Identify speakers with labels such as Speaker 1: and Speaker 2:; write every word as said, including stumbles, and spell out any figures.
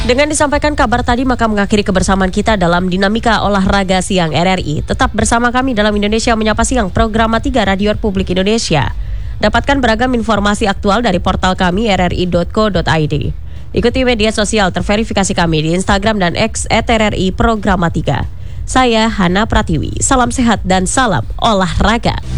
Speaker 1: Dengan disampaikan kabar tadi, maka mengakhiri kebersamaan kita dalam Dinamika Olahraga Siang R R I. Tetap bersama kami dalam Indonesia Menyapa Siang, program tiga Radio Republik Indonesia. Dapatkan beragam informasi aktual dari portal kami r r i dot co dot i d. Ikuti media sosial terverifikasi kami di Instagram dan X et r r i Programa tiga. Saya Hana Pratiwi, salam sehat dan salam olahraga.